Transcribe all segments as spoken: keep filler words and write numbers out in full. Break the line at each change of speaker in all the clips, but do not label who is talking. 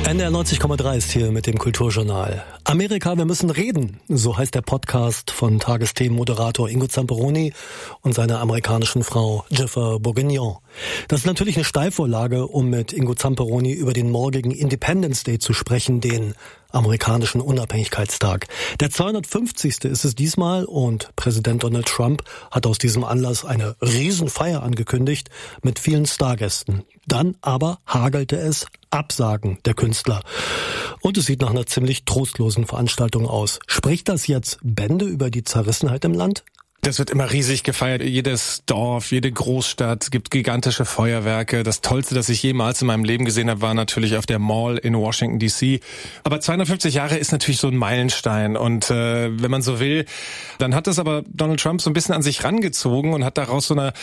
N D R neunzig Komma drei ist hier mit dem Kulturjournal. Amerika, wir müssen reden. So heißt der Podcast von Tagesthemenmoderator Ingo Zamperoni und seiner amerikanischen Frau Jennifer Bourguignon. Das ist natürlich eine Steilvorlage, um mit Ingo Zamperoni über den morgigen Independence Day zu sprechen, den amerikanischen Unabhängigkeitstag. Der zweihundertfünfzigste ist es diesmal und Präsident Donald Trump hat aus diesem Anlass eine Riesenfeier angekündigt mit vielen Stargästen. Dann aber hagelte es Absagen der Künstler. Und es sieht nach einer ziemlich trostlosen Veranstaltung aus. Spricht das jetzt Bände über die Zerrissenheit im Land?
Das wird immer riesig gefeiert. Jedes Dorf, jede Großstadt gibt gigantische Feuerwerke. Das Tollste, das ich jemals in meinem Leben gesehen habe, war natürlich auf der Mall in Washington D C. Aber zweihundertfünfzig Jahre ist natürlich so ein Meilenstein. Und äh, wenn man so will, dann hat das aber Donald Trump so ein bisschen an sich rangezogen und hat daraus so eine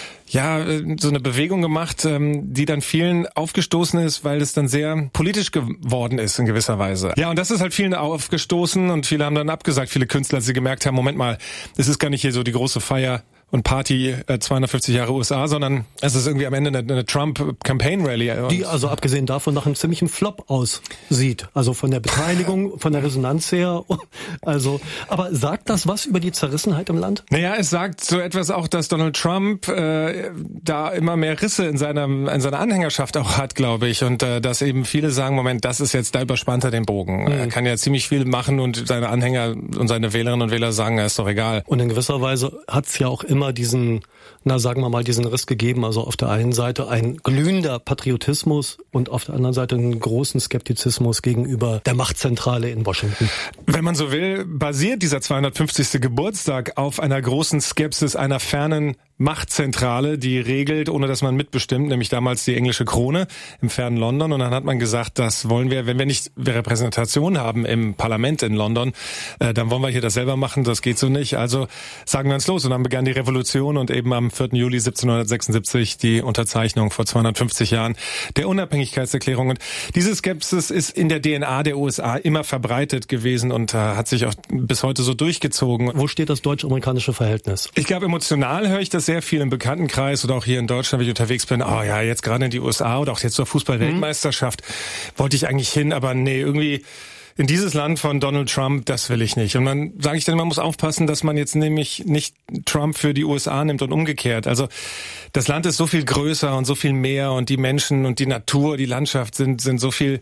ja, so eine Bewegung gemacht, die dann vielen aufgestoßen ist, weil es dann sehr politisch geworden ist in gewisser Weise. Ja, und das ist halt vielen aufgestoßen und viele haben dann abgesagt, viele Künstler, als sie gemerkt haben, Moment mal, es ist gar nicht hier so die große Feier und Party äh, zweihundertfünfzig Jahre U S A, sondern es ist irgendwie am Ende eine, eine Trump-Campaign-Rally.
Die also abgesehen davon nach einem ziemlichen Flop aussieht. Also von der Beteiligung, von der Resonanz her. Also, aber sagt das was über die Zerrissenheit im Land?
Naja, es sagt so etwas auch, dass Donald Trump äh, da immer mehr Risse in seiner, in seiner Anhängerschaft auch hat, glaube ich. Und äh, dass eben viele sagen, Moment, das ist jetzt, da überspannt er den Bogen. Mhm. Er kann ja ziemlich viel machen und seine Anhänger und seine Wählerinnen und Wähler sagen, er ist doch egal.
Und in gewisser Weise hat's ja auch immer diesen, na sagen wir mal, diesen Riss gegeben. Also auf der einen Seite ein glühender Patriotismus und auf der anderen Seite einen großen Skeptizismus gegenüber der Machtzentrale in Washington.
Wenn man so will, basiert dieser zweihundertfünfzigste Geburtstag auf einer großen Skepsis einer fernen Machtzentrale, die regelt, ohne dass man mitbestimmt, nämlich damals die englische Krone im fernen London. Und dann hat man gesagt, das wollen wir, wenn wir nicht Repräsentation haben im Parlament in London, äh, dann wollen wir hier das selber machen, das geht so nicht. Also sagen wir uns los. Und dann begann die Revolution und eben am vierten Juli siebzehnhundertsechsundsiebzig die Unterzeichnung vor zweihundertfünfzig Jahren der Unabhängigkeitserklärung. Und diese Skepsis ist in der D N A der U S A immer verbreitet gewesen und äh, hat sich auch bis heute so durchgezogen.
Wo steht das deutsch-amerikanische Verhältnis?
Ich glaube, emotional höre ich das sehr viel im Bekanntenkreis oder auch hier in Deutschland, wenn ich unterwegs bin. Oh ja, jetzt gerade in die U S A oder auch jetzt zur Fußball-Weltmeisterschaft mhm. wollte ich eigentlich hin, aber nee, irgendwie in dieses Land von Donald Trump, das will ich nicht. Und dann sage ich dann, man muss aufpassen, dass man jetzt nämlich nicht Trump für die U S A nimmt und umgekehrt. Also das Land ist so viel größer und so viel mehr und die Menschen und die Natur, die Landschaft sind sind so viel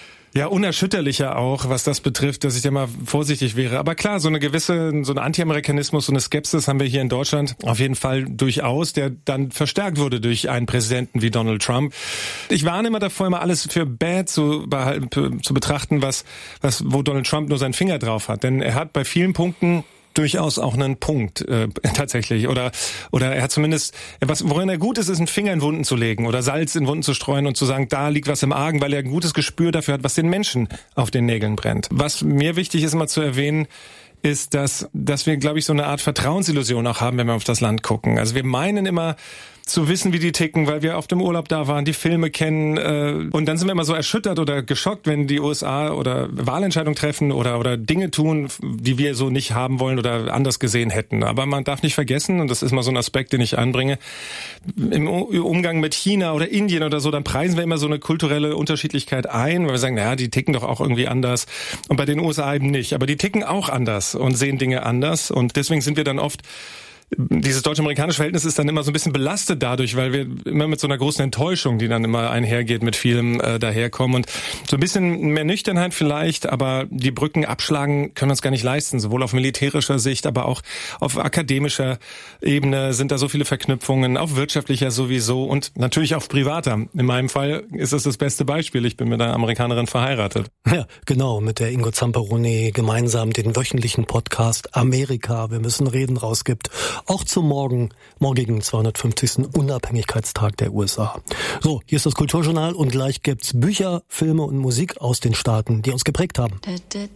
ja unerschütterlicher auch, was das betrifft, dass ich da mal vorsichtig wäre. Aber klar, so eine gewisse, so eine Anti-Amerikanismus, so eine Skepsis haben wir hier in Deutschland auf jeden Fall durchaus, der dann verstärkt wurde durch einen Präsidenten wie Donald Trump. Ich warne immer davor, immer alles für bad zu, zu betrachten, was, was, wo Donald Trump nur seinen Finger drauf hat. Denn er hat bei vielen Punkten durchaus auch einen Punkt äh, tatsächlich oder oder er hat zumindest was worin er gut ist, ist einen Finger in Wunden zu legen oder Salz in Wunden zu streuen und zu sagen, da liegt was im Argen, weil er ein gutes Gespür dafür hat, was den Menschen auf den Nägeln brennt. Was mir wichtig ist immer zu erwähnen, ist, dass dass wir, glaube ich, so eine Art Vertrauensillusion auch haben, wenn wir auf das Land gucken. Also wir meinen immer zu wissen, wie die ticken, weil wir auf dem Urlaub da waren, die Filme kennen äh, und dann sind wir immer so erschüttert oder geschockt, wenn die U S A oder Wahlentscheidungen treffen oder oder Dinge tun, die wir so nicht haben wollen oder anders gesehen hätten. Aber man darf nicht vergessen, und das ist mal so ein Aspekt, den ich einbringe, im Umgang mit China oder Indien oder so, dann preisen wir immer so eine kulturelle Unterschiedlichkeit ein, weil wir sagen, naja, die ticken doch auch irgendwie anders und bei den U S A eben nicht. Aber die ticken auch anders und sehen Dinge anders und deswegen sind wir dann oft dieses deutsch-amerikanische Verhältnis ist dann immer so ein bisschen belastet dadurch, weil wir immer mit so einer großen Enttäuschung, die dann immer einhergeht, mit vielem äh, daherkommen und so ein bisschen mehr Nüchternheit vielleicht, aber die Brücken abschlagen können wir uns gar nicht leisten, sowohl auf militärischer Sicht, aber auch auf akademischer Ebene sind da so viele Verknüpfungen, auf wirtschaftlicher sowieso und natürlich auf privater. In meinem Fall ist es das beste Beispiel, ich bin mit einer Amerikanerin verheiratet.
Ja, genau, mit der Ingo Zamperoni gemeinsam den wöchentlichen Podcast Amerika, wir müssen reden, rausgibt. Auch zum morgen, morgigen zweihundertfünfzigsten Unabhängigkeitstag der U S A. So, hier ist das Kulturjournal und gleich gibt's Bücher, Filme und Musik aus den Staaten, die uns geprägt haben.